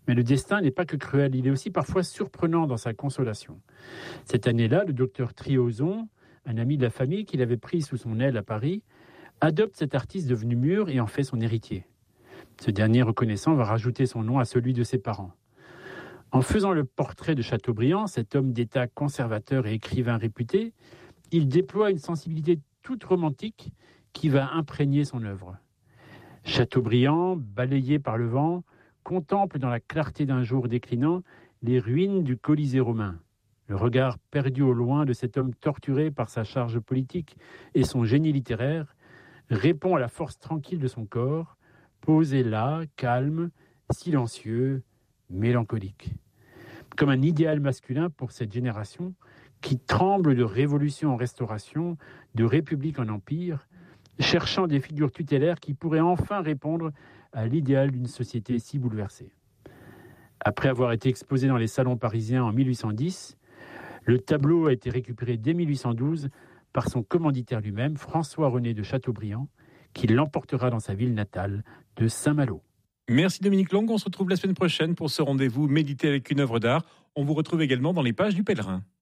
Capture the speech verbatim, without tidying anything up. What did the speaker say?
Mais le destin n'est pas que cruel, il est aussi parfois surprenant dans sa consolation. Cette année-là, le docteur Triozon, un ami de la famille qu'il avait pris sous son aile à Paris, adopte cet artiste devenu mûr et en fait son héritier. Ce dernier, reconnaissant, va rajouter son nom à celui de ses parents. En faisant le portrait de Chateaubriand, cet homme d'État conservateur et écrivain réputé, il déploie une sensibilité toute romantique qui va imprégner son œuvre. Chateaubriand, balayé par le vent, contemple dans la clarté d'un jour déclinant les ruines du Colisée romain. Le regard perdu au loin de cet homme torturé par sa charge politique et son génie littéraire répond à la force tranquille de son corps, posé là, calme, silencieux, mélancolique. Comme un idéal masculin pour cette génération qui tremble de révolution en restauration, de république en empire, cherchant des figures tutélaires qui pourraient enfin répondre à l'idéal d'une société si bouleversée. Après avoir été exposé dans les salons parisiens en mille huit cent dix, le tableau a été récupéré dès mille huit cent douze par son commanditaire lui-même, François-René de Chateaubriand, qui l'emportera dans sa ville natale de Saint-Malo. Merci Dominique Long, on se retrouve la semaine prochaine pour ce rendez-vous Méditer avec une œuvre d'art. On vous retrouve également dans les pages du Pèlerin.